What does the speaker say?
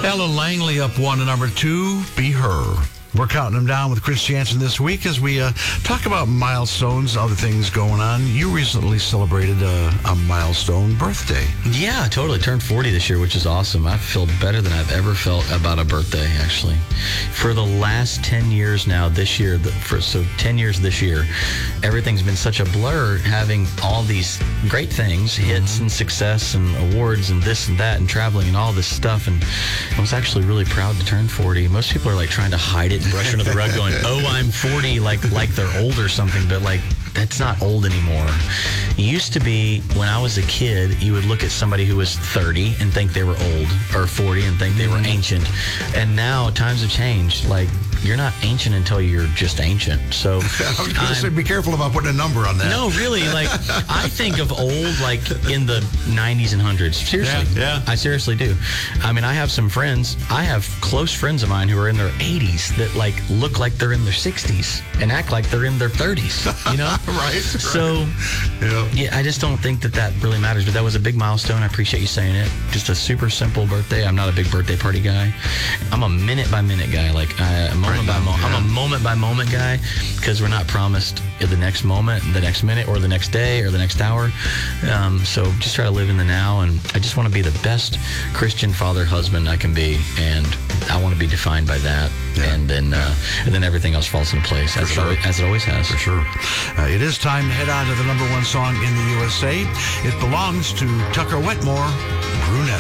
Ellen Langley up 1 to number 2, Be Her. We're counting them down with Chris Jansen this week as we talk about milestones, other things going on. You recently celebrated a milestone birthday. Yeah, totally. Turned 40 this year, which is awesome. I feel better than I've ever felt about a birthday, actually. For the last 10 years now, this year, 10 years this year, everything's been such a blur, having all these great things, hits and success and awards and this and that and traveling and all this stuff. And I was actually really proud to turn 40. Most people are like trying to hide it and brush under the rug going, oh, I'm 40, like they're old or something, but like that's not old anymore. It used to be when I was a kid, you would look at somebody who was 30 and think they were old, or 40 and think they were ancient. And now times have changed. Like, you're not ancient until you're just ancient. So I was going to say, be careful about putting a number on that. No, really. Like, I think of old like in the 90s and 100s. Seriously. Yeah. I seriously do. I mean, I have some friends. I have close friends of mine who are in their 80s that like look like they're in their 60s and act like they're in their 30s. You know? Right. So, yeah, I just don't think that really matters. But that was a big milestone. I appreciate you saying it. Just a super simple birthday. I'm not a big birthday party guy. I'm a minute by minute guy. Like, moment by moment. I'm a moment by moment guy because we're not promised the next moment, the next minute, or the next day, or the next hour. So just try to live in the now, and I just want to be the best Christian father, husband I can be, and I want to be defined by that. Yeah. And then everything else falls into place as it always has. For sure. It is time to head on to the number 1 song in the USA. It belongs to Tucker Wetmore, Brunette.